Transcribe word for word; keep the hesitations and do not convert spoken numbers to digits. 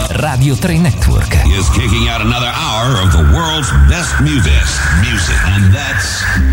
Radio tre Network is kicking out another hour of the world's best music. Music. And that's